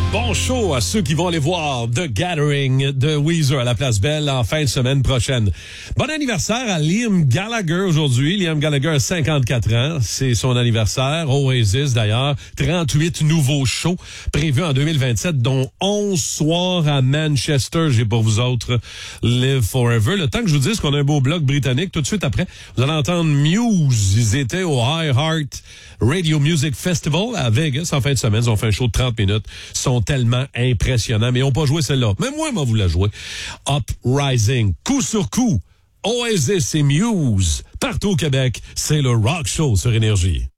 Bon show à ceux qui vont aller voir The Gathering de Weezer à la Place Belle en fin de semaine prochaine. Bon anniversaire à Liam Gallagher aujourd'hui. Liam Gallagher a 54 ans. C'est son anniversaire. Oasis d'ailleurs. 38 nouveaux shows prévus en 2027, dont 11 soirs à Manchester. J'ai pour vous autres Live Forever. Le temps que je vous dise qu'on a un beau bloc britannique, tout de suite après, vous allez entendre Muse. Ils étaient au High Heart Radio Music Festival à Vegas en fin de semaine. Ils ont fait un show de 30 minutes. Ils sont tellement impressionnants, mais ils n'ont pas joué celle-là. Mais moi vous la jouer. Uprising, coup sur coup. Oasis et Muse. Partout au Québec, c'est le Rock Show sur Énergie.